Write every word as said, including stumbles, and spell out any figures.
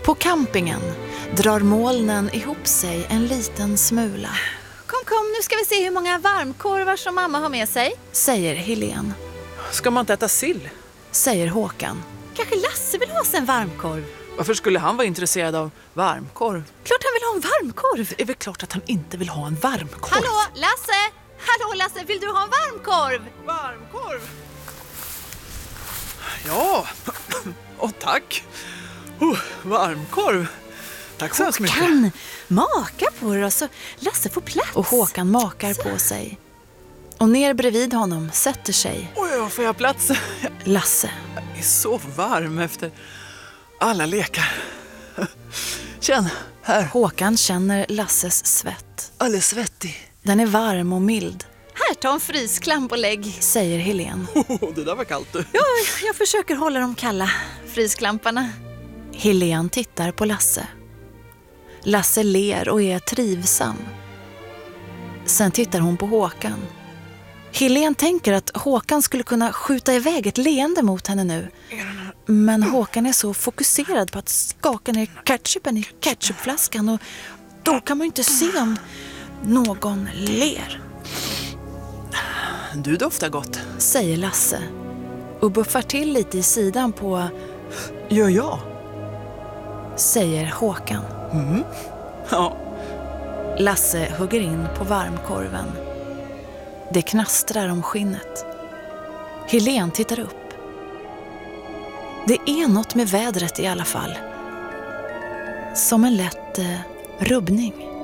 På campingen drar molnen ihop sig en liten smula. Kom, kom, nu ska vi se hur många varmkorvar som mamma har med sig, säger Helene. Ska man inte äta sill? Säger Håkan. Kanske Lasse vill ha sig en varmkorv. Varför skulle han vara intresserad av varmkorv? Klart han vill ha en varmkorv. Det är väl klart att han inte vill ha en varmkorv. Hallå, Lasse! Hallå, Lasse, vill du ha en varmkorv? Varmkorv? Ja, och tack. Oh, varmkorv. Tack så hemskt mycket. Kan maka på det så Lasse får plats. Och Håkan makar så. På sig. Och ner bredvid honom sätter sig. Oj, jag får jag plats? Lasse. Jag är så varm efter alla lekar. Känn, här. Håkan känner Lasses svett. Alldeles svettig. Den är varm och mild. Här, ta en frysklamp och lägg, säger Helene. Oh, det där var kallt du. Ja, jag försöker hålla dem kalla, frysklamparna. Helene tittar på Lasse. Lasse ler och är trivsam. Sen tittar hon på Håkan. Helene tänker att Håkan skulle kunna skjuta iväg ett leende mot henne nu. Men Håkan är så fokuserad på att skaka ner ketchupen i ketchupflaskan och då kan man ju inte se om någon ler. Du doftar gott, säger Lasse och buffar till lite i sidan på gör jag, säger Håkan. Mm. Ja. Lasse hugger in på varmkorven. Det knastrar om skinnet. Helene tittar upp. Det är något med vädret i alla fall. Som en lätt eh, rubbning.